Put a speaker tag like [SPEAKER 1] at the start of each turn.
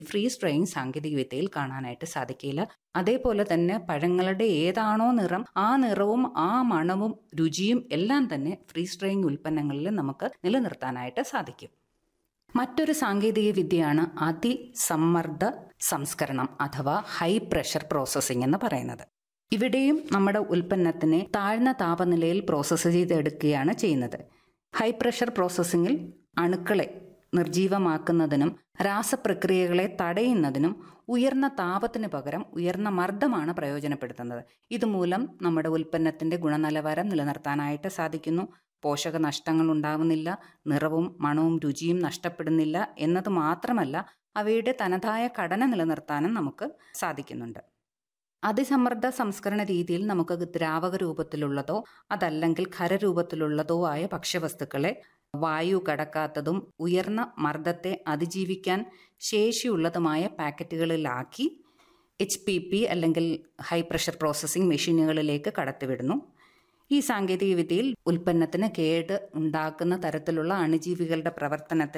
[SPEAKER 1] Freeze drying സാങ്കേതികവിദ്യയിൽ കാണാനായിട്ട് സാധിക്കില്ല. അതേപോലെ തന്നെ പഴങ്ങളുടെ ഏതാണോ നിറം, ആ നിറവും ആ മണവും രുചിയും എല്ലാം തന്നെ ഫ്രീസ് ഡ്രൈയിങ് ഉൽപ്പന്നങ്ങളിൽ നമുക്ക് നിലനിർത്താനായിട്ട് സാധിക്കും. മറ്റൊരു സാങ്കേതിക വിദ്യയാണ് അതിസമ്മർദ്ദ സംസ്കരണം അഥവാ ഹൈ പ്രഷർ പ്രോസസ്സിംഗ് എന്ന് പറയുന്നത്. ഇവിടെയും നമ്മുടെ ഉൽപ്പന്നത്തിനെ താഴ്ന്ന താപനിലയിൽ പ്രോസസ്സ് ചെയ്തെടുക്കുകയാണ് ചെയ്യുന്നത്. ഹൈ പ്രഷർ പ്രോസസ്സിങ്ങിൽ അണുക്കളെ നിർജീവമാക്കുന്നതിനും രാസപ്രക്രിയകളെ തടയുന്നതിനും ഉയർന്ന താപത്തിന് പകരം ഉയർന്ന മർദ്ദമാണ് പ്രയോജനപ്പെടുത്തുന്നത്. ഇതുമൂലം നമ്മുടെ ഉൽപ്പന്നത്തിൻ്റെ ഗുണനിലവാരം നിലനിർത്താനായിട്ട് സാധിക്കുന്നു. പോഷക നഷ്ടങ്ങൾ ഉണ്ടാവുന്നില്ല, നിറവും മണവും രുചിയും നഷ്ടപ്പെടുന്നില്ല എന്നത് മാത്രമല്ല, അവയുടെ തനതായ ഘടന നിലനിർത്താനും നമുക്ക് സാധിക്കുന്നുണ്ട്. അതിസമ്മർദ്ദ സംസ്കരണ രീതിയിൽ നമുക്ക് ദ്രാവക രൂപത്തിലുള്ളതോ അതല്ലെങ്കിൽ ഖരരൂപത്തിലുള്ളതോ ആയ ഭക്ഷ്യവസ്തുക്കളെ വായു കടക്കാത്തതും ഉയർന്ന മർദ്ദത്തെ അതിജീവിക്കാൻ ശേഷിയുള്ളതുമായ പാക്കറ്റുകളിലാക്കി HPP അല്ലെങ്കിൽ ഹൈ പ്രഷർ പ്രോസസ്സിംഗ് മെഷീനുകളിലേക്ക് കടത്തിവിടുന്നു. ഈ സാങ്കേതിക വിദ്യയിൽ ഉൽപ്പന്നത്തിന് കേട് ഉണ്ടാക്കുന്ന തരത്തിലുള്ള അണുജീവികളുടെ പ്രവർത്തനത്തിന്